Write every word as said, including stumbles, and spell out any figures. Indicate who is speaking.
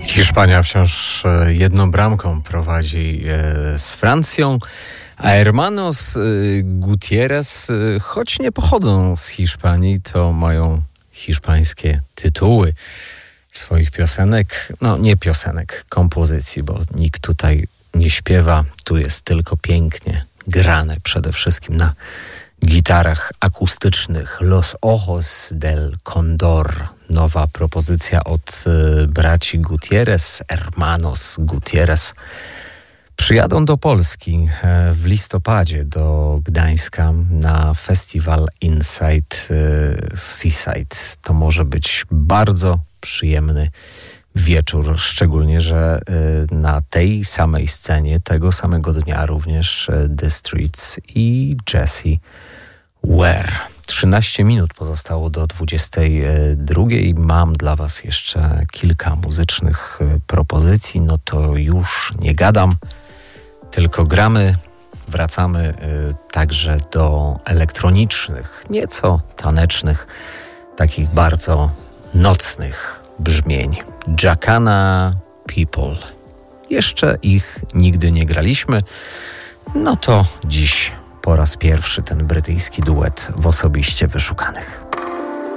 Speaker 1: Hiszpania wciąż jedną bramką prowadzi z Francją, a Hermanos Gutierrez, choć nie pochodzą z Hiszpanii, to mają hiszpańskie tytuły swoich piosenek. No nie piosenek, kompozycji, bo nikt tutaj nie śpiewa. Tu jest tylko pięknie grane, przede wszystkim na gitarach akustycznych. Los Ojos del Condor. Nowa propozycja od y, braci Gutierrez, Hermanos Gutierrez. Przyjadą do Polski e, w listopadzie do Gdańska na festiwal Inside y, Seaside. To może być bardzo przyjemny wieczór, szczególnie, że y, na tej samej scenie tego samego dnia również y, The Streets i Jessie Ware. trzynaście minut pozostało do dwudziestej drugiej. Mam dla was jeszcze kilka muzycznych propozycji. No to już nie gadam, tylko gramy. Wracamy także do elektronicznych, nieco tanecznych, takich bardzo nocnych brzmień. Jacana People. Jeszcze ich nigdy nie graliśmy. No to dziś po raz pierwszy ten brytyjski duet w Osobiście Wyszukanych.